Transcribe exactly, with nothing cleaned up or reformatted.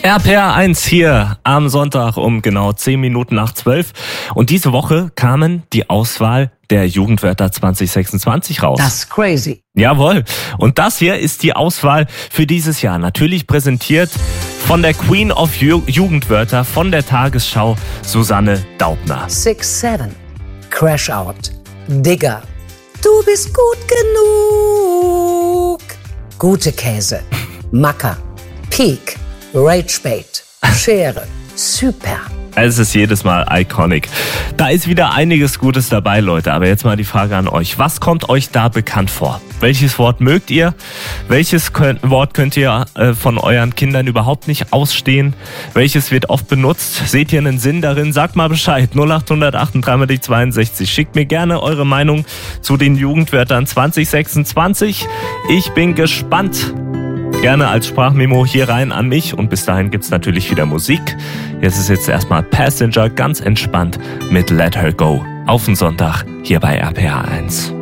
R P R eins hier am Sonntag um genau zehn Minuten nach zwölf. Und diese Woche kamen die Auswahl der Jugendwörter zwanzig sechsundzwanzig raus. Das ist crazy. Jawohl. Und das hier ist die Auswahl für dieses Jahr. Natürlich präsentiert von der Queen of Ju- Jugendwörter von der Tagesschau, Susanne Daubner. Six, seven. Crash out. Digger. Du bist gut genug. Gute Käse. Macker. Peak. Ragebait. Schere. Super. Es ist jedes Mal iconic. Da ist wieder einiges Gutes dabei, Leute. Aber jetzt mal die Frage an euch. Was kommt euch da bekannt vor? Welches Wort mögt ihr? Welches könnt, Wort könnt ihr äh, von euren Kindern überhaupt nicht ausstehen? Welches wird oft benutzt? Seht ihr einen Sinn darin? Sagt mal Bescheid. null acht null acht drei die zweiundsechzig. Schickt mir gerne eure Meinung zu den Jugendwörtern zwanzig sechsundzwanzig. Ich bin gespannt. Gerne als Sprachmemo hier rein an mich und bis dahin gibt's natürlich wieder Musik. Jetzt ist jetzt erstmal Passenger ganz entspannt mit Let Her Go auf den Sonntag hier bei R P R eins.